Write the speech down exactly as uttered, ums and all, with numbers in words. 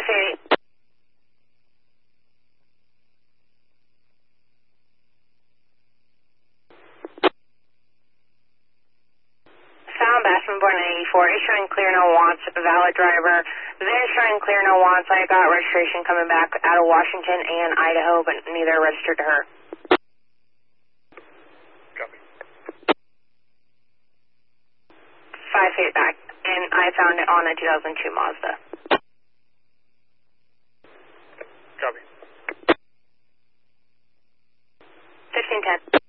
five eight. Sound Bassman-Born eighty-four is showing clear, no wants, valid driver. Then showing clear, no wants. I got registration coming back out of Washington and Idaho, but neither registered to her. Copy. Five feet back, and I found it on a two thousand two Mazda. Copy. Fifteen ten.